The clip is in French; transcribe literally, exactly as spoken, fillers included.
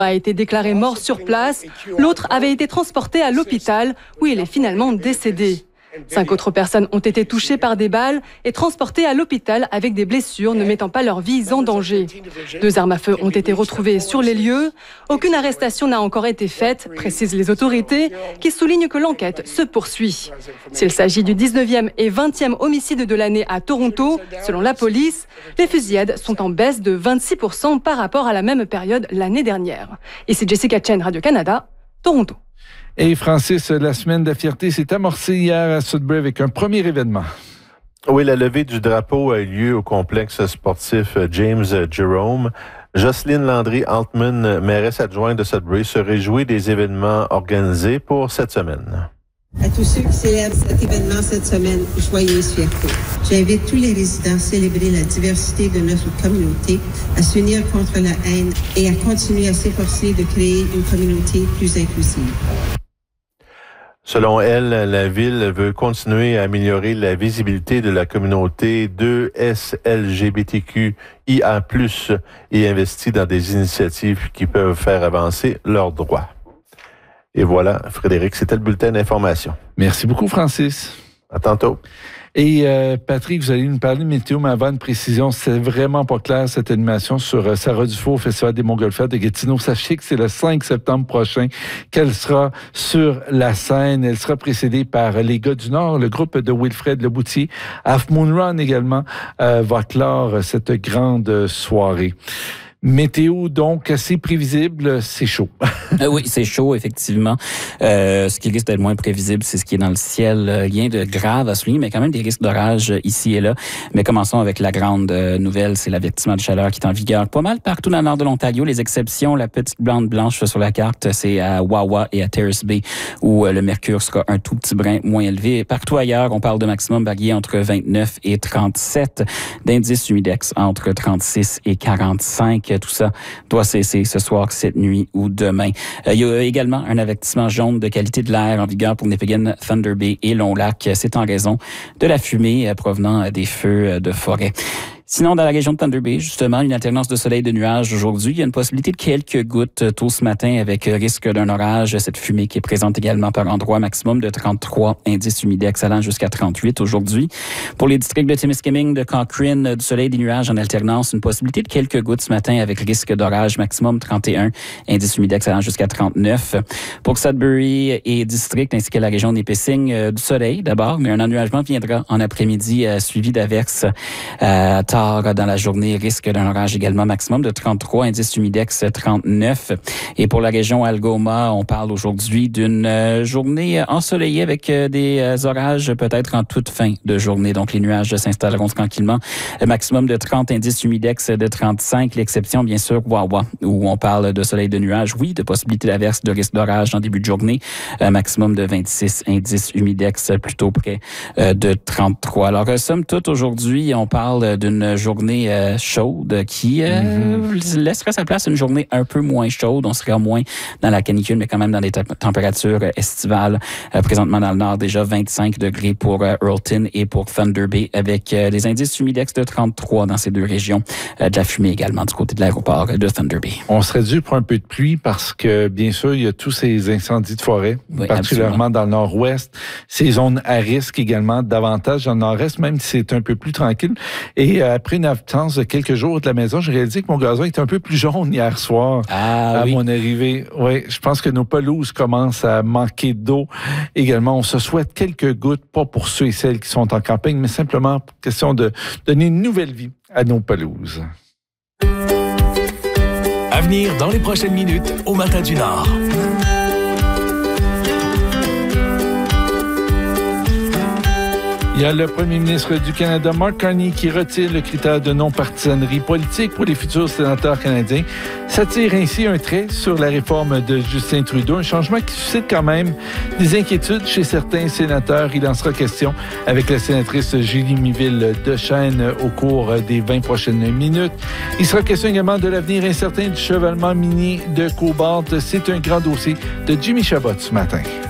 a été déclaré mort sur place. L'autre avait été transporté à l'hôpital où il est finalement décédé. Cinq autres personnes ont été touchées par des balles et transportées à l'hôpital avec des blessures ne mettant pas leur vie en danger. Deux armes à feu ont été retrouvées sur les lieux. Aucune arrestation n'a encore été faite, précisent les autorités, qui soulignent que l'enquête se poursuit. S'il s'agit du dix-neuvième et vingtième homicide de l'année à Toronto, selon la police, les fusillades sont en baisse de vingt-six pour cent par rapport à la même période l'année dernière. Ici Jessica Chen, Radio-Canada, Toronto. Et Francis, la semaine de la fierté s'est amorcée hier à Sudbury avec un premier événement. Oui, la levée du drapeau a eu lieu au complexe sportif James Jerome. Jocelyne Landry-Altman, mairesse adjointe de Sudbury, se réjouit des événements organisés pour cette semaine. À tous ceux qui célèbrent cet événement cette semaine, joyeuse fierté. J'invite tous les résidents à célébrer la diversité de notre communauté, à s'unir contre la haine et à continuer à s'efforcer de créer une communauté plus inclusive. Selon elle, la Ville veut continuer à améliorer la visibilité de la communauté deux S L G B T Q I A plus, et investit dans des initiatives qui peuvent faire avancer leurs droits. Et voilà, Frédéric, c'était le bulletin d'information. Merci beaucoup, Francis. À tantôt. Et euh, Patrick, vous allez nous parler de météo, mais avant une précision, c'est vraiment pas clair cette animation sur euh, Sarah Dufault au Festival des Montgolfières de Gatineau. Sachez que c'est le cinq septembre prochain qu'elle sera sur la scène. Elle sera précédée par les gars du Nord, le groupe de Wilfred Leboutier. Half Moon Run également euh, va clore cette grande soirée. Météo, donc, assez prévisible, c'est chaud. euh, oui, c'est chaud, effectivement. Euh, ce qui risque d'être moins prévisible, c'est ce qui est dans le ciel. Rien de grave à souligner, mais quand même des risques d'orage ici et là. Mais commençons avec la grande nouvelle, c'est l'avertissement de chaleur qui est en vigueur pas mal partout dans le nord de l'Ontario. Les exceptions, la petite bande blanche sur la carte, c'est à Wawa et à Terrace Bay, où le mercure sera un tout petit brin moins élevé. Partout ailleurs, on parle de maximum varié entre vingt-neuf et trente-sept, d'indice humidex entre trente-six et quarante-cinq. Tout ça doit cesser ce soir, cette nuit ou demain. Euh, il y a également un avertissement jaune de qualité de l'air en vigueur pour Nipigon, Thunder Bay et Long-Lac. C'est en raison de la fumée provenant des feux de forêt. Sinon, dans la région de Thunder Bay, justement, une alternance de soleil et de nuages aujourd'hui. Il y a une possibilité de quelques gouttes tôt ce matin avec risque d'un orage. Cette fumée qui est présente également par endroits, maximum de trente-trois, indice humidex allant jusqu'à trente-huit aujourd'hui. Pour les districts de Timiskaming, de Cochrane, du soleil et des nuages en alternance, une possibilité de quelques gouttes ce matin avec risque d'orage, maximum trente et un, indice humidex allant jusqu'à trente-neuf. Pour Sudbury et district ainsi que la région des Nipissing, euh, du soleil d'abord, mais un ennuagement viendra en après-midi euh, suivi d'averses euh, tard dans la journée, risque d'un orage également, maximum de trente-trois, indice humidex trente-neuf. Et pour la région Algoma, on parle aujourd'hui d'une euh, journée ensoleillée avec euh, des euh, orages peut-être en toute fin de journée. Donc les nuages s'installeront tranquillement. Euh, maximum de trente, indice humidex de trente-cinq. L'exception, bien sûr, Wawa, où on parle de soleil de nuages. Oui, de possibilité d'averse, de risque d'orage en début de journée. Euh, maximum de vingt-six, indice humidex plutôt près euh, de trente-trois. Alors, euh, somme toute, aujourd'hui, on parle d'une journée euh, chaude qui euh, mm-hmm. laisserait sa place à une journée un peu moins chaude. On serait moins dans la canicule, mais quand même dans des t- températures estivales. Euh, présentement dans le nord, déjà vingt-cinq degrés pour euh, Earlton et pour Thunder Bay, avec euh, les indices humidex de trente-trois dans ces deux régions. Euh, de la fumée également du côté de l'aéroport de Thunder Bay. On serait dû pour un peu de pluie parce que, bien sûr, il y a tous ces incendies de forêt, oui, particulièrement absolument. Dans le nord-ouest. Ces zones à risque également, davantage dans le nord-est, même si c'est un peu plus tranquille. Et euh, après une absence de quelques jours de la maison, j'ai réalisé que mon gazon était un peu plus jaune hier soir ah, à oui. mon arrivée. Oui, je pense que nos pelouses commencent à manquer d'eau également. On se souhaite quelques gouttes, pas pour ceux et celles qui sont en campagne, mais simplement pour question de donner une nouvelle vie à nos pelouses. À venir dans les prochaines minutes au Matin du Nord. Il y a le premier ministre du Canada, Mark Carney, qui retire le critère de non-partisanerie politique pour les futurs sénateurs canadiens. Ça tire ainsi un trait sur la réforme de Justin Trudeau, un changement qui suscite quand même des inquiétudes chez certains sénateurs. Il en sera question avec la sénatrice Julie Miville-Dechaine au cours des vingt prochaines minutes. Il sera question également de l'avenir incertain du chevalement minier de Cobalt. C'est un grand dossier de Jimmy Chabot ce matin.